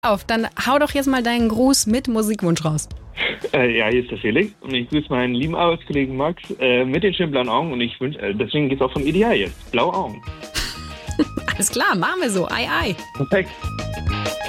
Auf, dann hau doch jetzt mal deinen Gruß mit Musikwunsch raus. Ja, hier ist der Felix und ich grüße meinen lieben Arbeitskollegen Max mit den schönen blauen Augen und ich wünsche, deswegen geht's auch von Ideal jetzt. Blaue Augen. Alles klar, machen wir so. Ei, ei. Perfekt.